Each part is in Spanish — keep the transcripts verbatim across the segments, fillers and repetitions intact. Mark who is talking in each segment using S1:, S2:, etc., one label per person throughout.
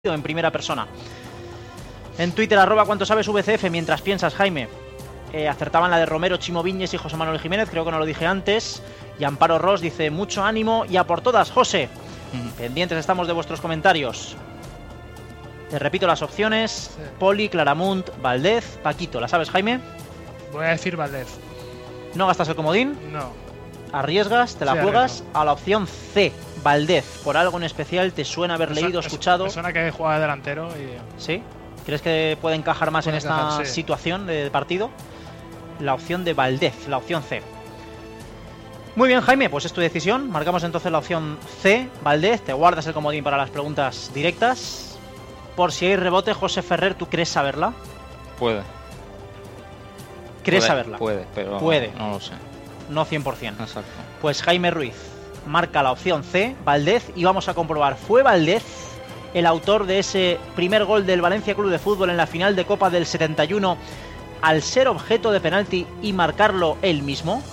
S1: en primera persona. En Twitter, arroba cuánto sabes V C F, mientras piensas, Jaime. Eh, acertaban la de Romero, Chimo Viñes y José Manuel Jiménez, creo que no lo dije antes. Y Amparo Ross dice, mucho ánimo y a por todas, José. Mm. Pendientes estamos de vuestros comentarios. Te repito las opciones, sí. Poli, Claramunt, Valdez, Paquito. ¿La sabes, Jaime?
S2: Voy a decir Valdez.
S1: ¿No gastas el comodín?
S2: No.
S1: ¿Arriesgas? ¿Te la sí, juegas? Arriesgo. A la opción C, Valdez. ¿Por algo en especial te suena haber
S2: persona,
S1: leído, escuchado?
S2: Me suena que juega de delantero y...
S1: ¿Sí? ¿Crees que puede encajar más puede en esta encajar, sí. situación de partido? La opción de Valdez, la opción C. Muy bien, Jaime, pues es tu decisión. Marcamos entonces la opción C, Valdez. Te guardas el comodín para las preguntas directas. Por si hay rebote, José Ferrer, ¿tú crees saberla?
S3: Puede.
S1: ¿Crees
S3: puede,
S1: saberla?
S3: Puede, pero
S1: puede.
S3: no lo sé.
S1: No cien por ciento.
S3: Exacto.
S1: Pues Jaime Ruiz marca la opción C, Valdez, y vamos a comprobar. ¿Fue Valdez el autor de ese primer gol del Valencia Club de Fútbol en la final de Copa del setenta y uno al ser objeto de penalti y marcarlo él mismo?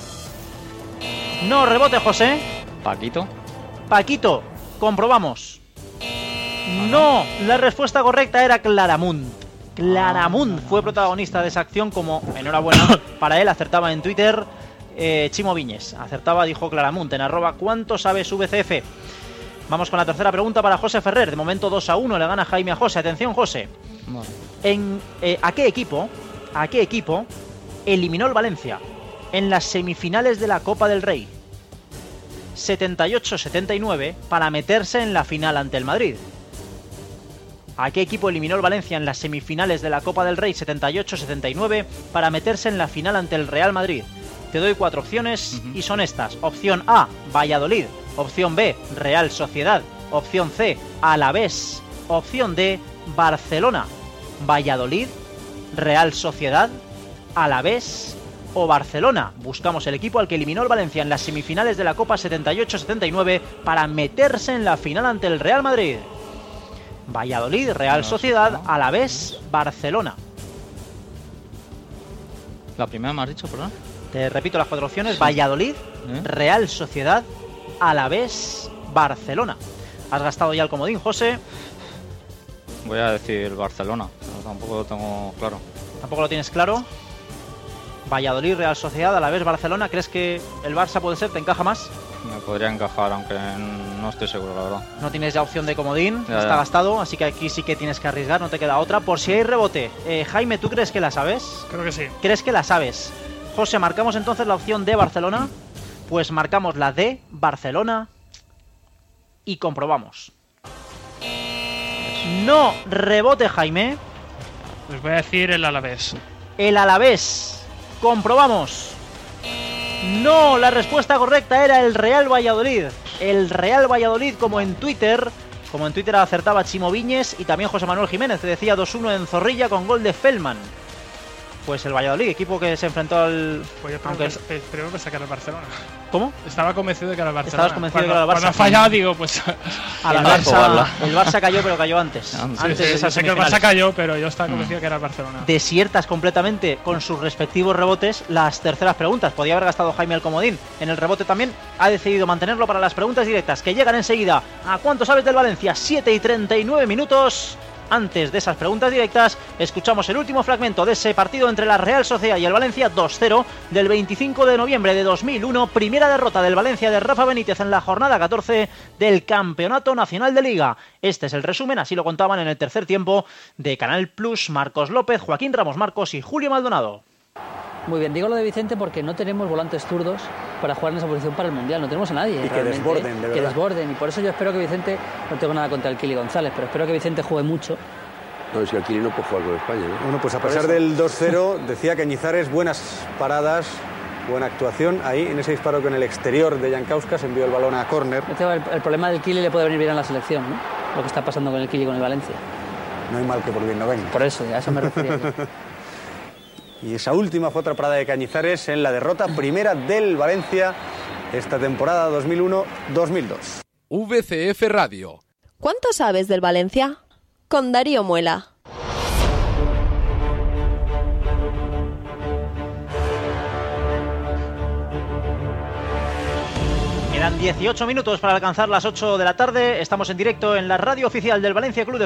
S1: No, rebote, José.
S3: Paquito.
S1: Paquito, comprobamos. No, la respuesta correcta era Claramunt. Claramunt fue protagonista de esa acción, como enhorabuena para él, acertaba en Twitter eh, Chimo Viñes, acertaba, dijo Claramunt en arroba cuánto sabes V C F. Vamos con la tercera pregunta para José Ferrer. De momento dos a uno, le gana Jaime a José. Atención, José. Bueno. En, eh, ¿A qué equipo, a qué equipo eliminó el Valencia en las semifinales de la Copa del Rey setenta y ocho setenta y nueve para meterse en la final ante el Madrid? ¿A qué equipo eliminó el Valencia en las semifinales de la Copa del Rey setenta y ocho setenta y nueve para meterse en la final ante el Real Madrid? Te doy cuatro opciones uh-huh. y son estas. Opción A, Valladolid. Opción B, Real Sociedad. Opción C, Alavés. Opción D, Barcelona. Valladolid, Real Sociedad, Alavés o Barcelona. Buscamos el equipo al que eliminó el Valencia en las semifinales de la Copa setenta y ocho setenta y nueve para meterse en la final ante el Real Madrid. Valladolid, Real Sociedad, Alavés, Barcelona.
S3: La primera me has dicho, perdón.
S1: Te repito las cuatro opciones. Sí. Valladolid, ¿Eh? Real Sociedad, Alavés, Barcelona. ¿Has gastado ya el comodín, José?
S3: Voy a decir Barcelona, pero tampoco lo tengo claro.
S1: ¿Tampoco lo tienes claro? Valladolid, Real Sociedad, Alavés, Barcelona. ¿Crees que el Barça puede ser? ¿Te encaja más?
S3: Me podría encajar, aunque no estoy seguro, la verdad.
S1: No tienes ya opción de comodín,
S3: ya,
S1: está
S3: ya.
S1: gastado, así que aquí sí que tienes que arriesgar, no te queda otra. Por si hay rebote, eh, Jaime, ¿tú crees que la sabes?
S2: Creo que sí.
S1: ¿Crees que la sabes? José, ¿marcamos entonces la opción de Barcelona? Pues marcamos la de Barcelona y comprobamos. No, rebote, Jaime.
S2: Pues voy a decir el Alavés.
S1: El Alavés. Comprobamos. No, la respuesta correcta era el Real Valladolid. El Real Valladolid, como en Twitter, como en Twitter acertaba Chimo Viñes y también José Manuel Jiménez, que decía dos uno en Zorrilla con gol de Feldman. Pues el Valladolid, equipo que se enfrentó al...
S2: Pues yo
S1: aunque...
S2: creo que sacar el Barcelona.
S1: ¿Cómo?
S2: Estaba convencido de que era el Barcelona.
S1: Estabas convencido
S2: cuando,
S1: de que era el Barça.
S2: Cuando ha fallado, digo, pues...
S1: A la Barça, el Barça cayó, pero cayó antes.
S2: Sí,
S1: antes
S2: sí,
S1: de esas
S2: sé que el Barça cayó, pero yo estaba convencido mm. que era el Barcelona.
S1: Desiertas completamente con sus respectivos rebotes las terceras preguntas. Podía haber gastado Jaime el comodín. En el rebote también ha decidido mantenerlo para las preguntas directas, que llegan enseguida. ¿A cuánto sabes del Valencia? siete y treinta y nueve minutos. Antes de esas preguntas directas, escuchamos el último fragmento de ese partido entre la Real Sociedad y el Valencia dos cero del veinticinco de noviembre de dos mil uno, primera derrota del Valencia de Rafa Benítez en la jornada catorce del Campeonato Nacional de Liga. Este es el resumen, así lo contaban en el tercer tiempo de Canal Plus Marcos López, Joaquín Ramos Marcos y Julio Maldonado.
S4: Muy bien, digo lo de Vicente porque no tenemos volantes zurdos para jugar en esa posición para el Mundial, no tenemos a nadie.
S5: Y que desborden, de verdad.
S4: Que desborden, y por eso yo espero que Vicente, no tengo nada contra el Kili González, pero espero que Vicente juegue mucho.
S6: No, si el Kili no puede jugar con España, ¿no?
S5: Bueno, pues a pesar del dos cero, decía Cañizares, buenas paradas, buena actuación. Ahí, en ese disparo con el exterior de Jankauskas, envió el balón a córner.
S4: El, el problema del Kili le puede venir bien a la selección, ¿no? Lo que está pasando con el Kili con el Valencia.
S5: No hay mal que por bien no venga.
S4: Por eso, a eso me refería.
S5: Y esa última fue otra parada de Cañizares en la derrota primera del Valencia esta temporada dos mil uno dos mil dos.
S7: V C F Radio.
S8: ¿Cuánto sabes del Valencia? Con Darío Muela.
S1: Queda Quedan dieciocho minutos para alcanzar las ocho de la tarde. Estamos en directo en la radio oficial del Valencia Club de